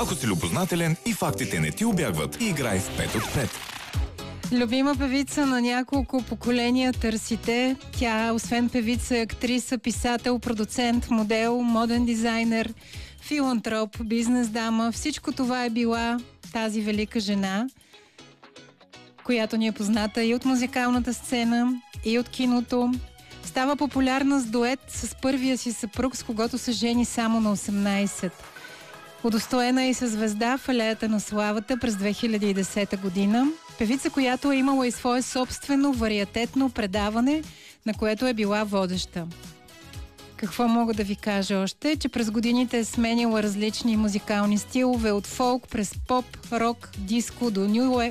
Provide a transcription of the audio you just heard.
Ако си любознателен и фактите не ти убягват, играй в 5 от 5. Любима певица на няколко поколения търсите. Тя, освен певица, е актриса, писател, продуцент, модел, моден дизайнер, филантроп, бизнес дама. Всичко това е била тази велика жена, която ни е позната и от музикалната сцена, и от киното. Става популярна с дует с първия си съпруг, с когото се жени само на 18. Удостоена и със звезда в алеята на славата през 2010 година. Певица, която е имала и свое собствено вариатетно предаване, на което е била водеща. Какво мога да ви кажа още? Че през годините е сменила различни музикални стилове, от фолк през поп, рок, диско до ню